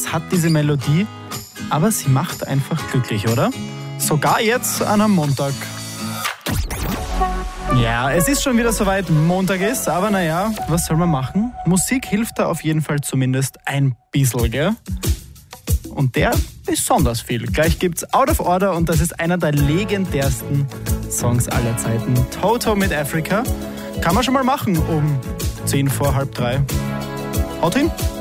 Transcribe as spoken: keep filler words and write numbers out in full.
nichts hat diese Melodie, aber sie macht einfach glücklich, oder? Sogar jetzt an einem Montag. Ja, es ist schon wieder soweit Montag ist, aber naja, was soll man machen? Musik hilft da auf jeden Fall zumindest ein bisschen, gell? Und der besonders viel. Gleich gibt's Out of Order und das ist einer der legendärsten Songs aller Zeiten. Toto mit Africa. Kann man schon mal machen um zehn vor halb drei. Haut hin!